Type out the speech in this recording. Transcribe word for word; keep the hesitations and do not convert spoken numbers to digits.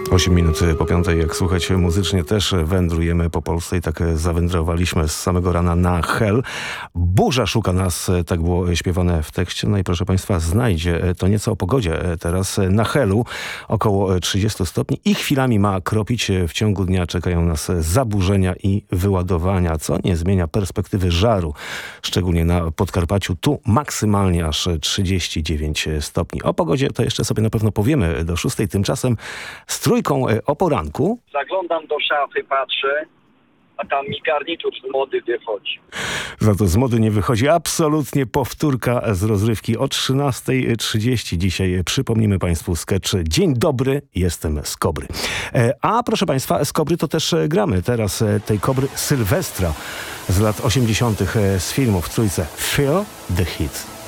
osiem minut po piątej, jak słuchać muzycznie, też wędrujemy po Polsce i tak zawędrowaliśmy z samego rana na Hel. Burza szuka nas, tak było śpiewane w tekście. No i proszę Państwa, znajdzie to nieco o pogodzie teraz na Helu. Około trzydzieści stopni i chwilami ma kropić. W ciągu dnia czekają nas zaburzenia i wyładowania, co nie zmienia perspektywy żaru. Szczególnie na Podkarpaciu. Tu maksymalnie aż trzydzieści dziewięć stopni. O pogodzie to jeszcze sobie na pewno powiemy do szóstej. Tymczasem z trójką o poranku. Zaglądam do szafy, patrzę, a tam mi garnitur z mody wychodzi. Za to z mody nie wychodzi absolutnie powtórka z rozrywki o trzynastej trzydzieści. Dzisiaj przypomnimy Państwu sketch Dzień dobry, jestem z Kobry. A proszę Państwa, z Kobry to też gramy. Teraz tej Kobry Sylwestra z lat osiemdziesiątych z filmu w trójce Feel the Heat.